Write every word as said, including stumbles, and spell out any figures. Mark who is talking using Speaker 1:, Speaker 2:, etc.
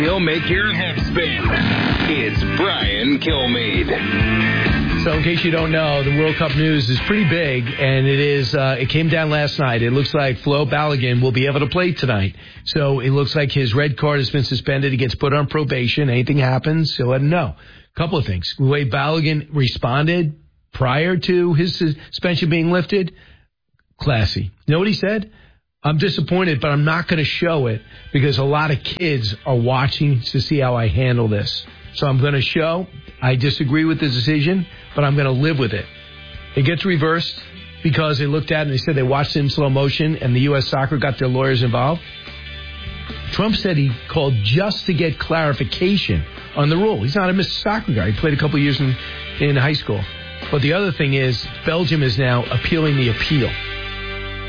Speaker 1: He'll make your head spin. It's Brian Kilmeade.
Speaker 2: So in case you don't know, the World Cup news is pretty big, and it is. Uh, it came down last night. It looks like Flo Balogun will be able to play tonight. So it looks like his red card has been suspended. He gets put on probation. Anything happens, he'll let him know. A couple of things. The way Balogun responded prior to his suspension being lifted, classy. You know what he said? I'm disappointed, but I'm not going to show it because a lot of kids are watching to see how I handle this. So I'm going to show I disagree with the decision, but I'm going to live with it. It gets reversed because they looked at it and they said they watched it in slow motion and the U S Soccer got their lawyers involved. Trump said he called just to get clarification on the rule. He's not a Mister Soccer guy. He played a couple of years in, in high school. But the other thing is Belgium is now appealing the appeal.